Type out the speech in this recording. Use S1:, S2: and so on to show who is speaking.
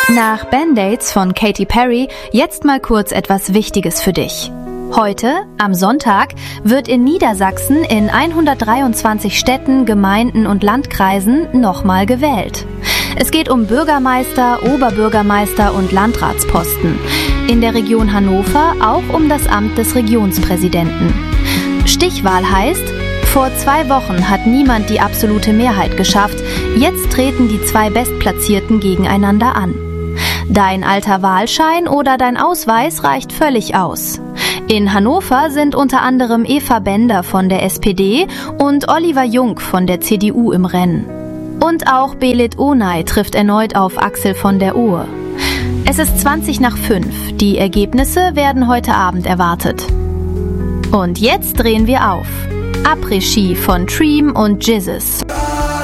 S1: Nach Band-Aids von Katy Perry jetzt mal kurz etwas Wichtiges für dich. Heute, am Sonntag, wird in Niedersachsen in 123 Städten, Gemeinden und Landkreisen nochmal gewählt. Es geht um Bürgermeister, Oberbürgermeister und Landratsposten. In der Region Hannover auch um das Amt des Regionspräsidenten. Stichwahl heißt: Vor 2 Wochen hat niemand die absolute Mehrheit geschafft. Jetzt treten die 2 Bestplatzierten gegeneinander an. Dein alter Wahlschein oder dein Ausweis reicht völlig aus. In Hannover sind unter anderem Eva Bender von der SPD und Oliver Jung von der CDU im Rennen. Und auch Belit Onay trifft erneut auf Axel von der Ohe. Es ist 5:20. Die Ergebnisse werden heute Abend erwartet. Und jetzt drehen wir auf. Après-Ski von Treem und Jizzes.